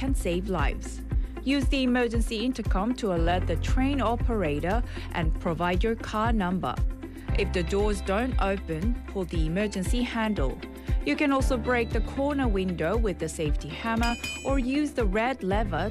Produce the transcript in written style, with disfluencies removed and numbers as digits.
can save lives. Use the emergency intercom to alert the train operator and provide your car number. If the doors don't open, pull the emergency handle. You can also break the corner window with the safety hammer or use the red lever